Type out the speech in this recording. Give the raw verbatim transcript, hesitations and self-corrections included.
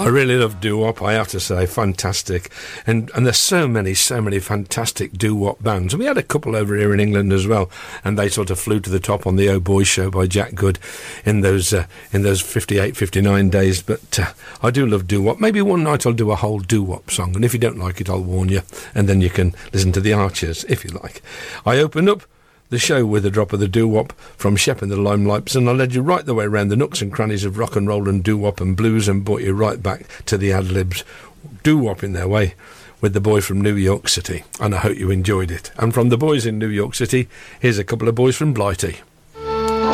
I really love doo-wop, I have to say, fantastic. And and there's so many, so many fantastic doo-wop bands. And we had a couple over here in England as well, and they sort of flew to the top on the Oh Boy show by Jack Good in those uh, in those fifty-eight, fifty-nine days. But uh, I do love doo-wop. Maybe one night I'll do a whole doo-wop song, and if you don't like it, I'll warn you, and then you can listen to the Archers, if you like. I opened up the show with a drop of the doo-wop from Shep and the Limelights, and I led you right the way around the nooks and crannies of rock and roll and doo-wop and blues and brought you right back to the ad-libs, doo-wop in their way, with the boy from New York City, and I hope you enjoyed it. And from the boys in New York City, here's a couple of boys from Blighty.